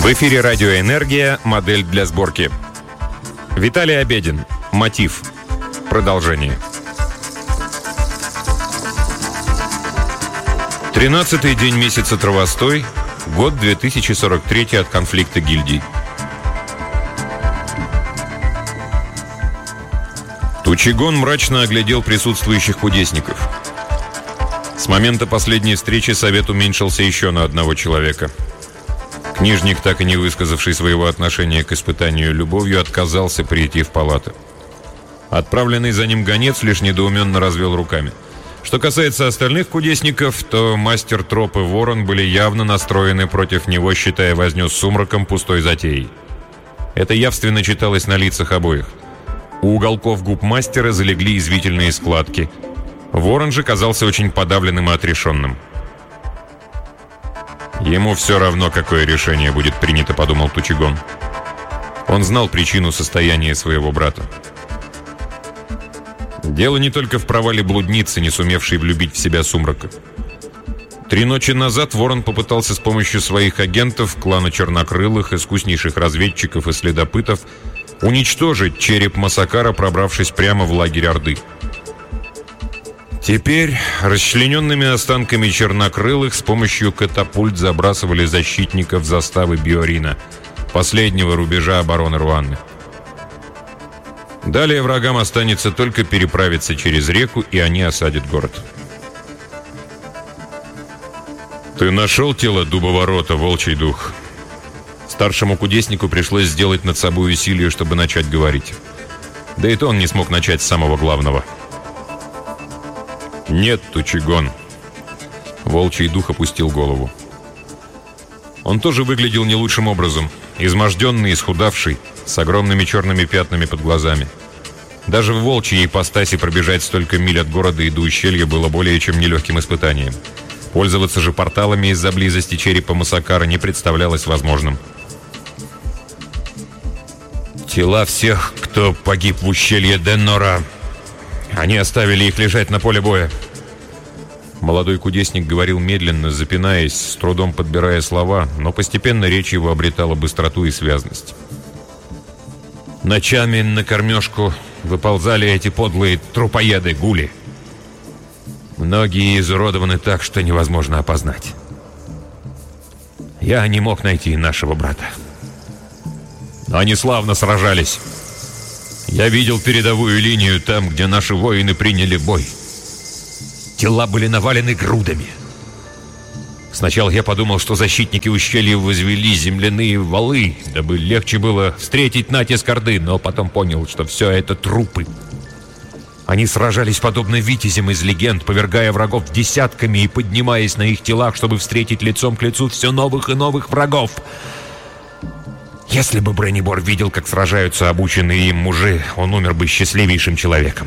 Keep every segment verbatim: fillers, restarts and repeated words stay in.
В эфире «Радиоэнергия», модель для сборки. Виталий Обедин. Мотив. Продолжение. Тринадцатый день месяца Травостой, год две тысячи сорок третий от конфликта гильдий. Тучигон мрачно оглядел присутствующих кудесников. С момента последней встречи совет уменьшился еще на одного человека. Книжник, так и не высказавший своего отношения к испытанию любовью, отказался прийти в палату. Отправленный за ним гонец лишь недоуменно развел руками. Что касается остальных кудесников, то мастер Троп и Ворон были явно настроены против него, считая возню с сумраком пустой затеей. Это явственно читалось на лицах обоих. У уголков губ мастера залегли извивительные складки. Ворон же казался очень подавленным и отрешенным. «Ему все равно, какое решение будет принято», — подумал Тучигон. Он знал причину состояния своего брата. Дело не только в провале блудницы, не сумевшей влюбить в себя сумрака. Три ночи назад Ворон попытался с помощью своих агентов, клана Чернокрылых, искуснейших разведчиков и следопытов, уничтожить череп Масакара, пробравшись прямо в лагерь Орды. Теперь расчлененными останками Чернокрылых с помощью катапульт забрасывали защитников заставы Биорина, последнего рубежа обороны Руанны. Далее врагам останется только переправиться через реку, и они осадят город. «Ты нашел тело Дубоворота, волчий дух?» Старшему кудеснику пришлось сделать над собой усилие, чтобы начать говорить. Да и то он не смог начать с самого главного. «Нет, Тучигон». Волчий дух опустил голову. Он тоже выглядел не лучшим образом. Изможденный, исхудавший, с огромными черными пятнами под глазами. Даже в волчьей ипостаси пробежать столько миль от города и до ущелья было более чем нелегким испытанием. Пользоваться же порталами из-за близости черепа Масакара не представлялось возможным. «Тела всех, кто погиб в ущелье Деннора. Они оставили их лежать на поле боя». Молодой кудесник говорил медленно, запинаясь, с трудом подбирая слова, но постепенно речь его обретала быстроту и связность. «Ночами на кормежку выползали эти подлые трупоеды-гули. Многие изуродованы так, что невозможно опознать. Я не мог найти нашего брата. Но они славно сражались. Я видел передовую линию там, где наши воины приняли бой. Тела были навалены грудами. Сначала я подумал, что защитники ущелья возвели земляные валы, дабы легче было встретить натиск Орды, но потом понял, что все это трупы. Они сражались подобно витязям из легенд, повергая врагов десятками и поднимаясь на их телах, чтобы встретить лицом к лицу все новых и новых врагов. Если бы Бреннибор видел, как сражаются обученные им мужи, он умер бы счастливейшим человеком.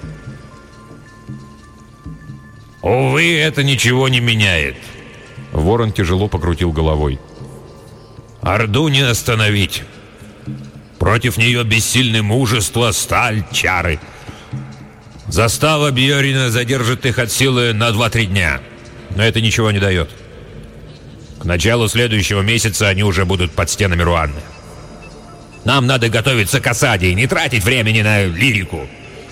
«Увы, это ничего не меняет». Ворон тяжело покрутил головой. «Орду не остановить. Против нее бессильны мужество, сталь, чары. Застава Биорина задержит их от силы на два-три дня. Но это ничего не дает. К началу следующего месяца они уже будут под стенами Руанны. Нам надо готовиться к осаде и не тратить времени на лирику».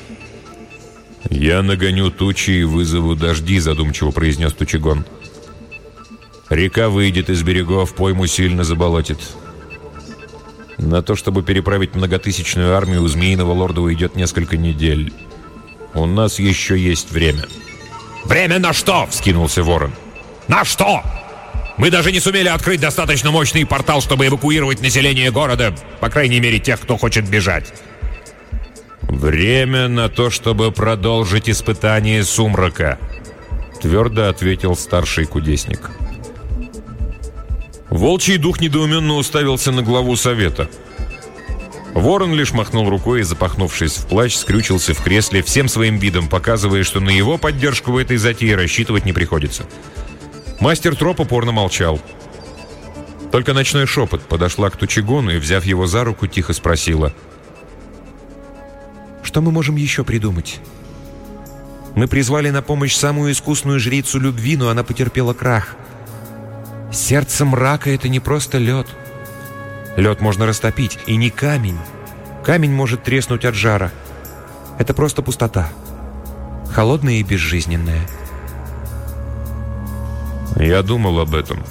«Я нагоню тучи и вызову дожди», — задумчиво произнес Тучигон. «Река выйдет из берегов, пойму сильно заболотит. На то, чтобы переправить многотысячную армию, у Змеиного Лорда уйдет несколько недель. У нас еще есть время». «Время на что?» — вскинулся Ворон. «На что? Мы даже не сумели открыть достаточно мощный портал, чтобы эвакуировать население города, по крайней мере, тех, кто хочет бежать». «Время на то, чтобы продолжить испытание сумрака», — твердо ответил старший кудесник. Волчий дух недоуменно уставился на главу совета. Ворон лишь махнул рукой и, запахнувшись в плащ, скрючился в кресле, всем своим видом показывая, что на его поддержку в этой затее рассчитывать не приходится. Мастер Троп упорно молчал. Только ночной шепот подошла к Тучигону и, взяв его за руку, тихо спросила: «Что мы можем еще придумать? Мы призвали на помощь самую искусную жрицу любви, но она потерпела крах. Сердце мрака — это не просто лед. Лед можно растопить, и не камень. Камень может треснуть от жара. Это просто пустота. Холодная и безжизненная. Я думал об этом.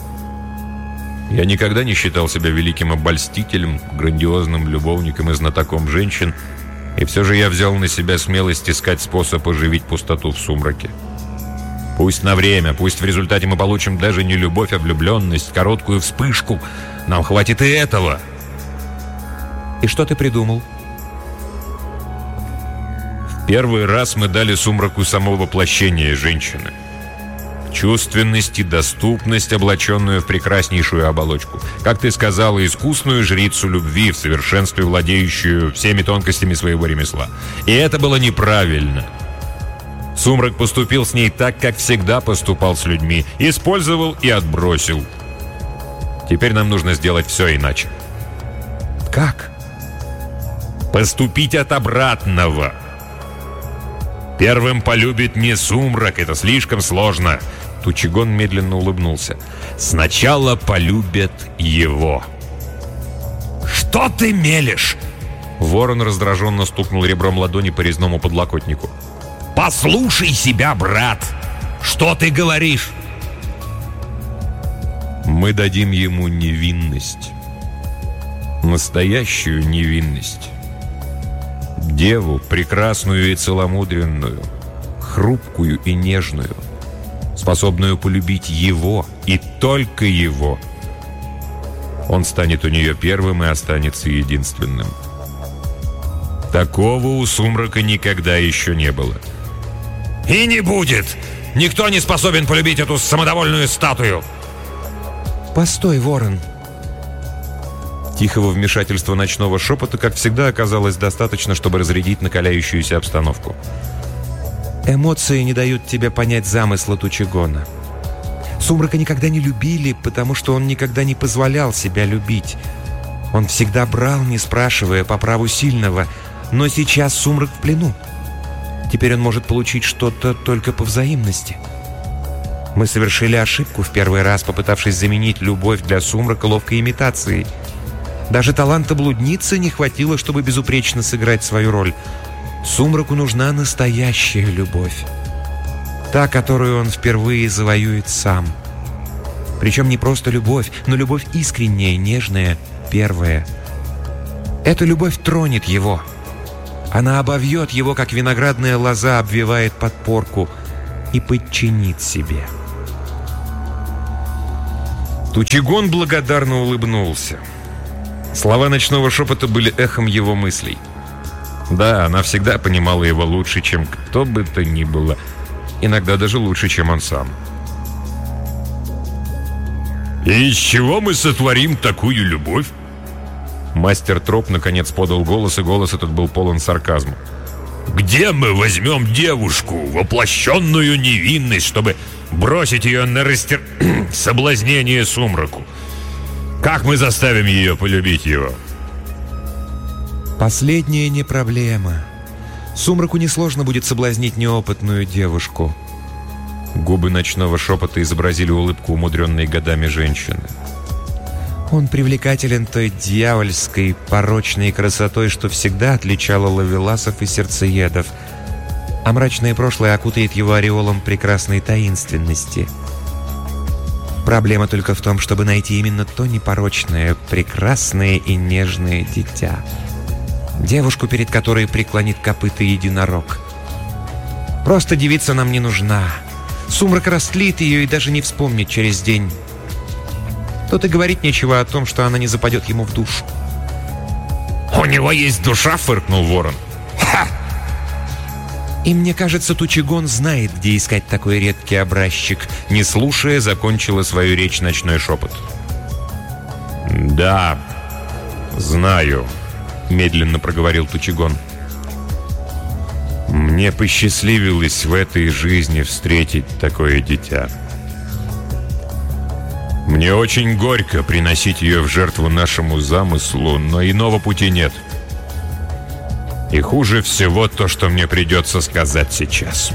Я никогда не считал себя великим обольстителем, грандиозным любовником и знатоком женщин, и все же я взял на себя смелость искать способ оживить пустоту в сумраке. Пусть на время, пусть в результате мы получим даже не любовь, а влюбленность, короткую вспышку. Нам хватит и этого. И что ты придумал? В первый раз мы дали сумраку само воплощение женщины. Чувственность и доступность, облаченную в прекраснейшую оболочку. Как ты сказала, искусную жрицу любви, в совершенстве владеющую всеми тонкостями своего ремесла. И это было неправильно. Сумрак поступил с ней так, как всегда поступал с людьми. Использовал и отбросил. Теперь нам нужно сделать все иначе. Как? Поступить от обратного. Первым полюбит не сумрак, это слишком сложно. Тучигон медленно улыбнулся. Сначала полюбят его. Что ты мелешь? Ворон раздраженно стукнул ребром ладони по резному подлокотнику. Послушай себя, брат! Что ты говоришь? Мы дадим ему невинность. Настоящую невинность. Деву, прекрасную и целомудренную, хрупкую и нежную, способную полюбить его и только его. Он станет у нее первым и останется единственным. Такого у сумрака никогда еще не было. И не будет! Никто не способен полюбить эту самодовольную статую! Постой, Ворон. Тихого вмешательства ночного шепота, как всегда, оказалось достаточно, чтобы разрядить накаляющуюся обстановку. Эмоции не дают тебе понять замысла Тучигона. Сумрака никогда не любили, потому что он никогда не позволял себя любить. Он всегда брал, не спрашивая, по праву сильного. Но сейчас Сумрак в плену. Теперь он может получить что-то только по взаимности. Мы совершили ошибку в первый раз, попытавшись заменить любовь для Сумрака ловкой имитацией. Даже таланта блудницы не хватило, чтобы безупречно сыграть свою роль. Сумраку нужна настоящая любовь. Та, которую он впервые завоюет сам. Причем не просто любовь, но любовь искренняя, нежная, первая. Эта любовь тронет его. Она обовьет его, как виноградная лоза обвивает подпорку, и подчинит себе. Тучигон благодарно улыбнулся. Слова ночного шепота были эхом его мыслей. Да, она всегда понимала его лучше, чем кто бы то ни было. Иногда даже лучше, чем он сам. «И из чего мы сотворим такую любовь?» Мастер Троп наконец подал голос, и голос этот был полон сарказма. «Где мы возьмем девушку, воплощенную невинность, чтобы бросить ее на растер... соблазнение сумраку? Как мы заставим ее полюбить его?» Последняя не проблема. Сумраку несложно будет соблазнить неопытную девушку. Губы ночного шепота изобразили улыбку умудренной годами женщины. Он привлекателен той дьявольской, порочной красотой, что всегда отличала ловеласов и сердцеедов, а мрачное прошлое окутает его ореолом прекрасной таинственности. Проблема только в том, чтобы найти именно то непорочное, прекрасное и нежное дитя. Девушку, перед которой преклонит копыта единорог. Просто девица нам не нужна. Сумрак растлит ее и даже не вспомнит через день. Тут и говорить нечего о том, что она не западет ему в душу. «У него есть душа?» — фыркнул Ворон. «Ха!» И мне кажется, Тучигон знает, где искать такой редкий образчик. Не слушая, закончила свою речь ночной шепот. «Да, знаю», — медленно проговорил Тучигон. «Мне посчастливилось в этой жизни встретить такое дитя. Мне очень горько приносить ее в жертву нашему замыслу, но иного пути нет. И хуже всего то, что мне придется сказать сейчас».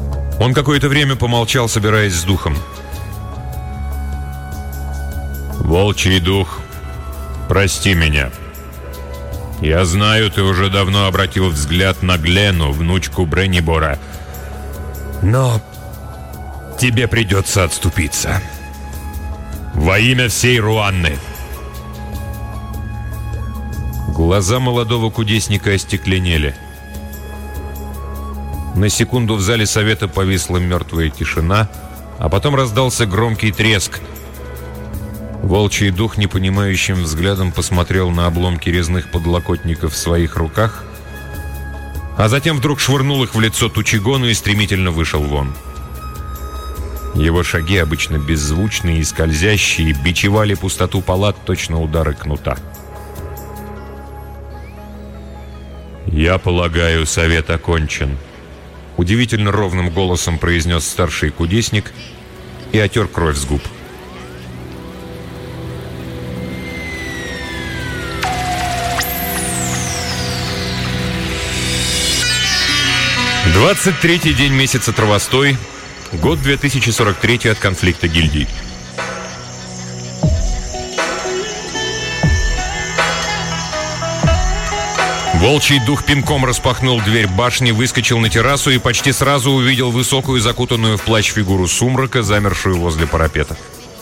Он какое-то время помолчал, собираясь с духом. «Волчий дух, прости меня. Я знаю, ты уже давно обратил взгляд на Глену, внучку Бреннибора. Но тебе придется отступиться. Во имя всей Руанны!» Глаза молодого кудесника остекленели. На секунду в зале совета повисла мертвая тишина, а потом раздался громкий треск. Волчий дух непонимающим взглядом посмотрел на обломки резных подлокотников в своих руках, а затем вдруг швырнул их в лицо Тучегону и стремительно вышел вон. Его шаги, обычно беззвучные и скользящие, бичевали пустоту палат точно удары кнута. «Я полагаю, совет окончен», — удивительно ровным голосом произнес старший кудесник и отер кровь с губ. двадцать третий день месяца Травостой, год две тысячи сорок три от конфликта гильдий. Волчий дух пинком распахнул дверь башни, выскочил на террасу и почти сразу увидел высокую, закутанную в плащ фигуру Сумрака, замершую возле парапета.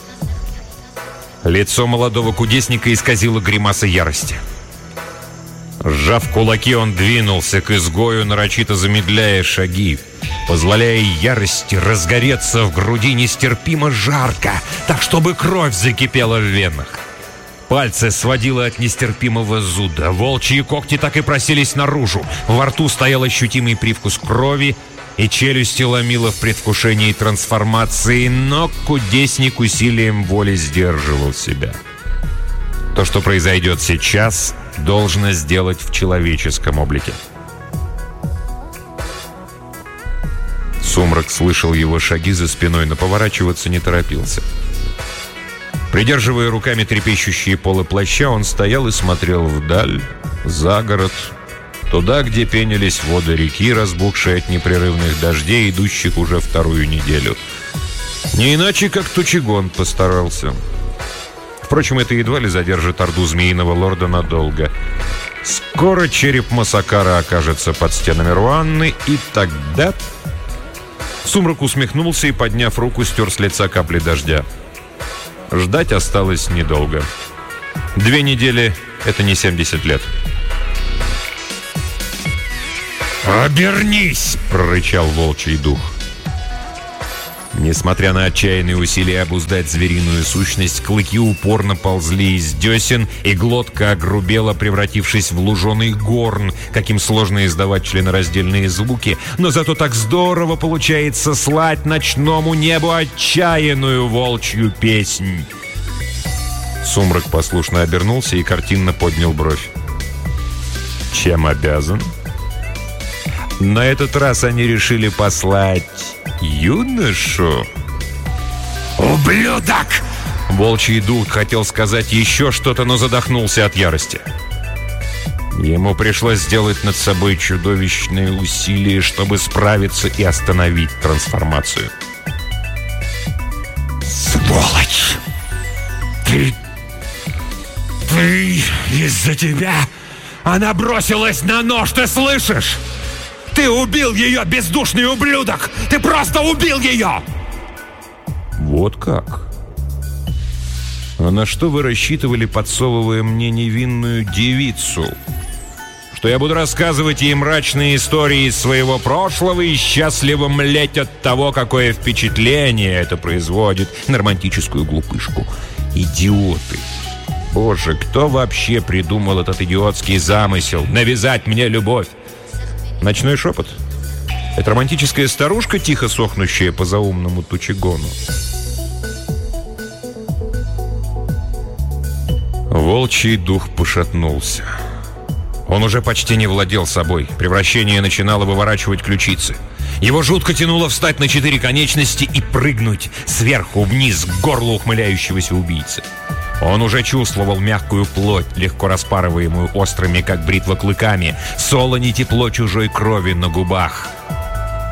Лицо молодого кудесника исказило гримаса ярости. Сжав кулаки, он двинулся к изгою, нарочито замедляя шаги, позволяя ярости разгореться в груди нестерпимо жарко, так, чтобы кровь закипела в венах. Пальцы сводило от нестерпимого зуда. Волчьи когти так и просились наружу. Во рту стоял ощутимый привкус крови, и челюсти ломило в предвкушении трансформации, но кудесник усилием воли сдерживал себя. То, что произойдет сейчас, должно сделать в человеческом облике. Сумрак слышал его шаги за спиной, но поворачиваться не торопился. Придерживая руками трепещущие полы плаща, он стоял и смотрел вдаль, за город, туда, где пенились воды реки, разбухшие от непрерывных дождей, идущих уже вторую неделю. Не иначе, как Тучегон постарался. Впрочем, это едва ли задержит орду Змеиного Лорда надолго. Скоро череп Масакара окажется под стенами Руанны, и тогда... Сумрак усмехнулся и, подняв руку, стер с лица капли дождя. Ждать осталось недолго. Две недели — это не семьдесят лет. «Обернись!» — прорычал волчий дух. Несмотря на отчаянные усилия обуздать звериную сущность, клыки упорно ползли из десен, и глотка огрубела, превратившись в луженый горн, каким сложно издавать членораздельные звуки, но зато так здорово получается слать ночному небу отчаянную волчью песнь. Сумрак послушно обернулся и картинно поднял бровь. «Чем обязан?» На этот раз они решили послать юношу. «Ублюдок!» Волчий дух хотел сказать еще что-то, но задохнулся от ярости. Ему пришлось сделать над собой чудовищные усилия, чтобы справиться и остановить трансформацию. «Сволочь! Ты... ты... из-за тебя она бросилась на нож, ты слышишь? Ты убил ее, бездушный ублюдок! Ты просто убил ее!» «Вот как? А на что вы рассчитывали, подсовывая мне невинную девицу? Что я буду рассказывать ей мрачные истории из своего прошлого и счастливо млеть от того, какое впечатление это производит на романтическую глупышку? Идиоты! Боже, кто вообще придумал этот идиотский замысел навязать мне любовь? Ночной шепот? Это романтическая старушка, тихо сохнущая по заумному Тучегону. Волчий дух пошатнулся. Он уже почти не владел собой. Превращение начинало выворачивать ключицы. Его жутко тянуло встать на четыре конечности и прыгнуть сверху вниз к горлу ухмыляющегося убийцы. Он уже чувствовал мягкую плоть, легко распарываемую острыми, как бритва, клыками, солонь и тепло чужой крови на губах.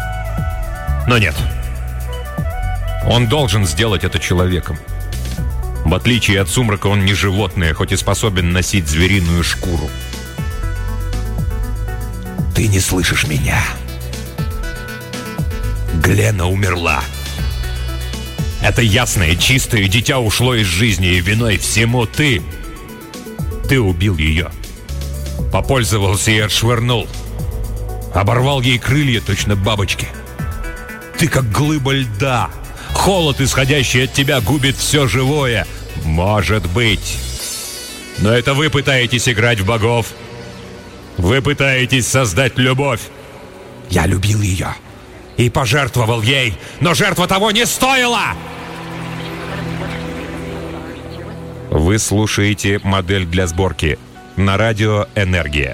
Но нет. Он должен сделать это человеком. В отличие от Сумрака, он не животное, хоть и способен носить звериную шкуру. Ты не слышишь меня. Глена умерла. Это ясное, чистое дитя ушло из жизни, и виной всему ты. Ты убил ее. Попользовался и отшвырнул. Оборвал ей крылья, точно бабочки. Ты как глыба льда. Холод, исходящий от тебя, губит все живое. Может быть. Но это вы пытаетесь играть в богов. Вы пытаетесь создать любовь. Я любил ее и пожертвовал ей, но жертва того не стоила. Вы слушаете «Модель для сборки» на радио «Энергия».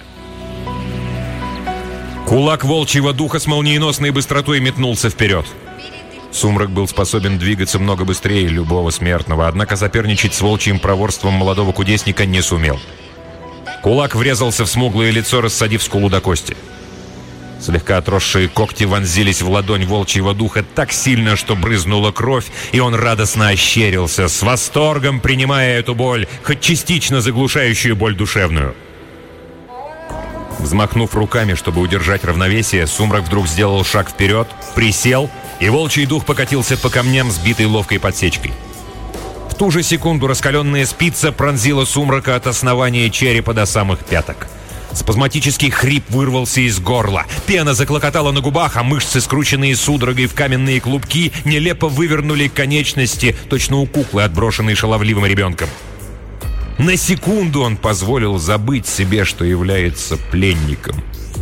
Кулак волчьего духа с молниеносной быстротой метнулся вперед. Сумрак был способен двигаться много быстрее любого смертного, однако соперничать с волчьим проворством молодого кудесника не сумел. Кулак врезался в смуглое лицо, рассадив скулу до кости. Слегка отросшие когти вонзились в ладонь волчьего духа так сильно, что брызнула кровь, и он радостно ощерился, с восторгом принимая эту боль, хоть частично заглушающую боль душевную. Взмахнув руками, чтобы удержать равновесие, Сумрак вдруг сделал шаг вперед, присел, и волчий дух покатился по камням, сбитой ловкой подсечкой. В ту же секунду раскаленная спица пронзила Сумрака от основания черепа до самых пяток. Спазматический хрип вырвался из горла. Пена заклокотала на губах, а мышцы, скрученные судорогой в каменные клубки, нелепо вывернули конечности, точно у куклы, отброшенной шаловливым ребенком. На секунду он позволил забыть себе, что является пленником.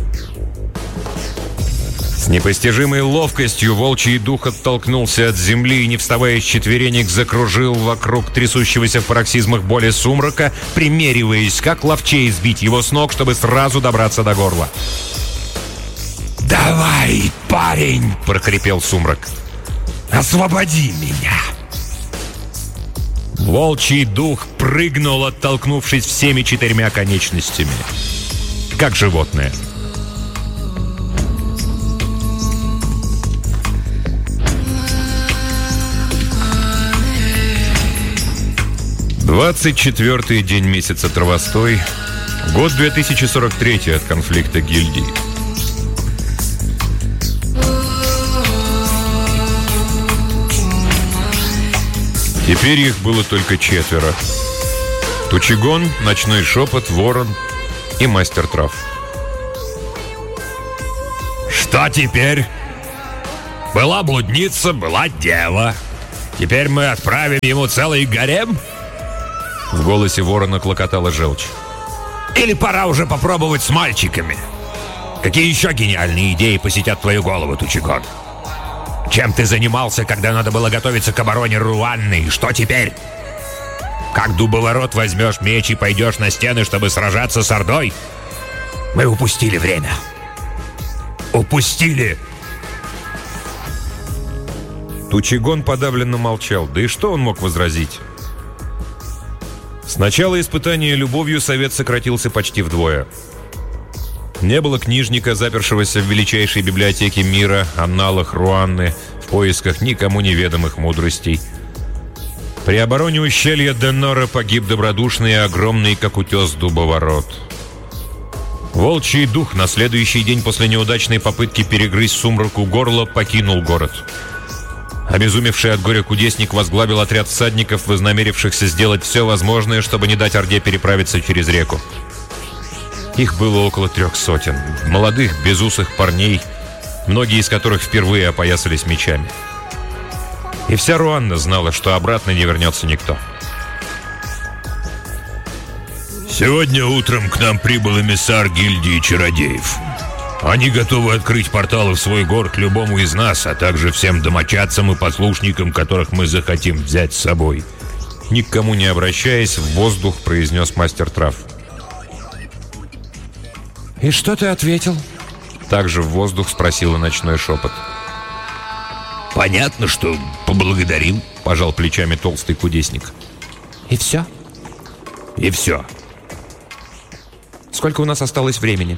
С непостижимой ловкостью волчий дух оттолкнулся от земли и, не вставая с четверенек, закружил вокруг трясущегося в пароксизмах боли Сумрака, примериваясь, как ловчей сбить его с ног, чтобы сразу добраться до горла. «Давай, парень!» — прохрипел Сумрак. «Освободи меня!» Волчий дух прыгнул, оттолкнувшись всеми четырьмя конечностями. Как животное. двадцать четвёртый день месяца Травостой, год две тысячи сорок третий от конфликта гильдий. Теперь их было только четверо. Тучегон, Ночной Шепот, Ворон и Мастер Трав. «Что теперь? Была блудница, была дева. Теперь мы отправим ему целый гарем?» В голосе Ворона клокотала желчь. «Или пора уже попробовать с мальчиками? Какие еще гениальные идеи посетят твою голову, Тучегон? Чем ты занимался, когда надо было готовиться к обороне Руанны? Что теперь? Как дубоворот возьмешь меч и пойдешь на стены, чтобы сражаться с Ордой? Мы упустили время. Упустили!» Тучегон подавленно молчал. Да и что он мог возразить? С начала испытания любовью совет сократился почти вдвое. Не было книжника, запершегося в величайшей библиотеке мира, анналах Руанны, в поисках никому неведомых мудростей. При обороне ущелья Денора погиб добродушный и огромный, как утес, дубоворот. Волчий дух на следующий день после неудачной попытки перегрызть Сумраку горло покинул город. Обезумевший от горя кудесник возглавил отряд всадников, вознамерившихся сделать все возможное, чтобы не дать Орде переправиться через реку. Их было около трех сотен. Молодых, безусых парней, многие из которых впервые опоясались мечами. И вся Руанна знала, что обратно не вернется никто. «Сегодня утром к нам прибыл эмиссар гильдии чародеев. Они готовы открыть порталы в свой город любому из нас, а также всем домочадцам и послушникам, которых мы захотим взять с собой». Ни к кому не обращаясь, в воздух произнес Мастер Трав. «И что ты ответил?» Также в воздух спросила Ночной Шепот. «Понятно, что поблагодарил», — пожал плечами толстый кудесник. «И все?» «И все». «Сколько у нас осталось времени?»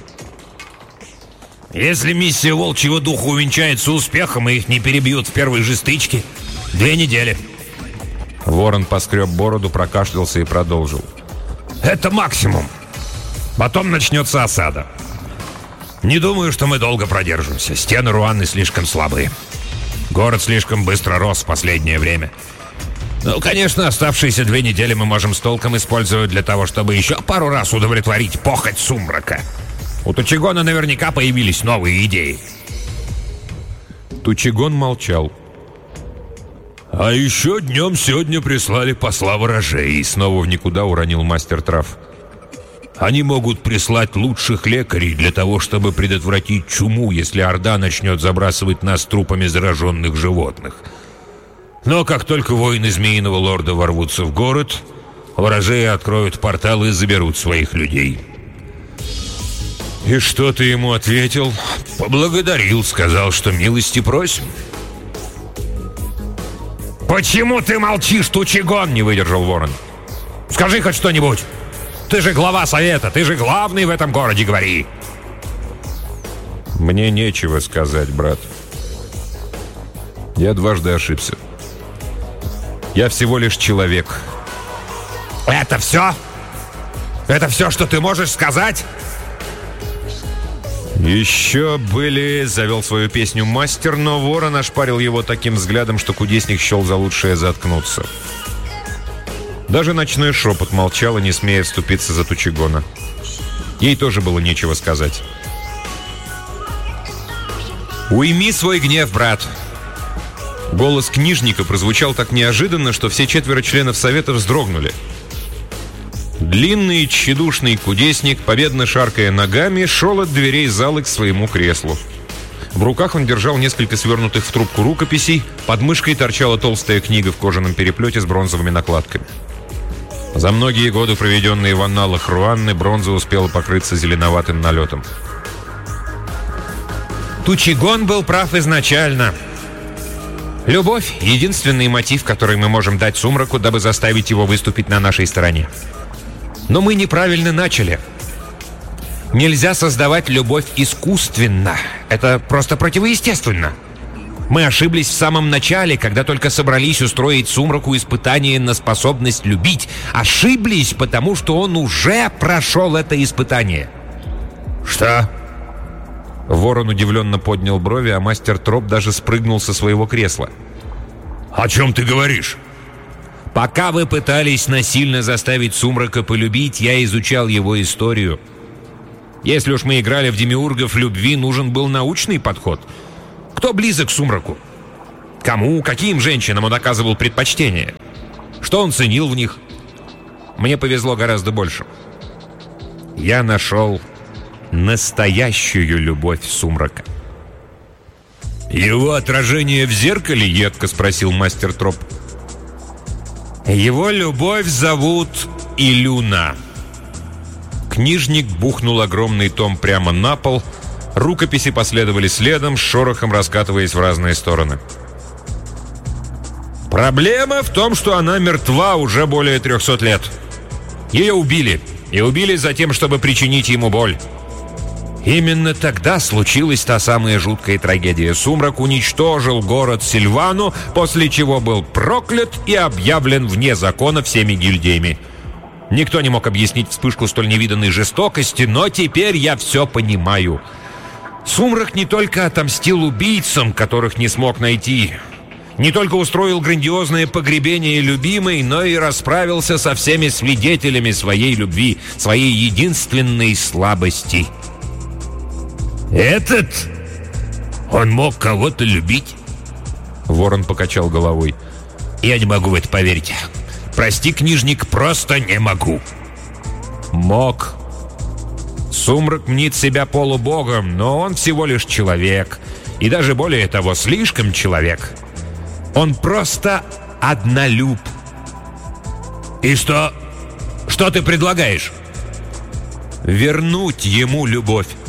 «Если миссия Волчьего Духа увенчается успехом и их не перебьют в первой же стычке, две недели». Ворон поскреб бороду, прокашлялся и продолжил. Это максимум. Потом начнется осада. Не думаю, что мы долго продержимся. Стены Руанны слишком слабые. Город слишком быстро рос в последнее время. Ну, конечно, оставшиеся две недели мы можем с толком использовать для того, чтобы еще пару раз удовлетворить похоть Сумрака. У Тучегона наверняка появились новые идеи. Тучегон молчал. А еще днем сегодня прислали посла ворожей. И снова в никуда уронил мастер трав. Они могут прислать лучших лекарей для того, чтобы предотвратить чуму, если Орда начнет забрасывать нас трупами зараженных животных. Но как только воины Змеиного Лорда ворвутся в город, ворожеи откроют портал и заберут своих людей. И что ты ему ответил? Поблагодарил, сказал, что милости просим. «Почему ты молчишь, Тучегон?» — не выдержал Ворон. «Скажи хоть что-нибудь. Ты же глава совета, ты же главный в этом городе, говори!» Мне нечего сказать, брат. Я дважды ошибся. Я всего лишь человек. Это все? Это все, что ты можешь сказать? Еще были... Завел свою песню мастер, но Ворон ошпарил его таким взглядом, что кудесник счел за лучшее заткнуться. Даже ночной шепот молчала, не смея вступиться за Тучегона. Ей тоже было нечего сказать. «Уйми свой гнев, брат!» Голос книжника прозвучал так неожиданно, что все четверо членов совета вздрогнули. Длинный, тщедушный кудесник, победно шаркая ногами, шел от дверей залы к своему креслу. В руках он держал несколько свернутых в трубку рукописей, под мышкой торчала толстая книга в кожаном переплете с бронзовыми накладками. За многие годы, проведенные в анналах Руанны, бронза успела покрыться зеленоватым налетом. Тучегон был прав изначально. Любовь — единственный мотив, который мы можем дать Сумраку, дабы заставить его выступить на нашей стороне. Но мы неправильно начали. Нельзя создавать любовь искусственно. Это просто противоестественно. Мы ошиблись в самом начале, когда только собрались устроить Сумраку испытание на способность любить. Ошиблись, потому что он уже прошел это испытание. Что? Ворон удивленно поднял брови, а мастер Троп даже спрыгнул со своего кресла. О чем ты говоришь? Пока вы пытались насильно заставить Сумрака полюбить, я изучал его историю. Если уж мы играли в демиургов любви, нужен был научный подход. Кто близок к Сумраку? Кому, каким женщинам он оказывал предпочтение? Что он ценил в них? Мне повезло гораздо больше. Я нашел настоящую любовь Сумрака. «Его отражение в зеркале?» — едко спросил мастер Троп. Его любовь зовут Илюна. Книжник бухнул огромный том прямо на пол. Рукописи последовали следом, с шорохом раскатываясь в разные стороны. Проблема в том, что она мертва уже более трехсот лет. Ее убили. И убили за тем, чтобы причинить ему боль. Именно тогда случилась та самая жуткая трагедия. Сумрак уничтожил город Сильвану, после чего был проклят и объявлен вне закона всеми гильдиями. Никто не мог объяснить вспышку столь невиданной жестокости, но теперь я все понимаю. Сумрак не только отомстил убийцам, которых не смог найти, не только устроил грандиозное погребение любимой, но и расправился со всеми свидетелями своей любви, своей единственной слабости. «Этот? Он мог кого-то любить?» Ворон покачал головой. «Я не могу в это поверить. Прости, книжник, просто не могу». Мог. Сумрак мнит себя полубогом, но он всего лишь человек. И даже более того, слишком человек. Он просто однолюб. «И что? Что ты предлагаешь?» Вернуть ему любовь.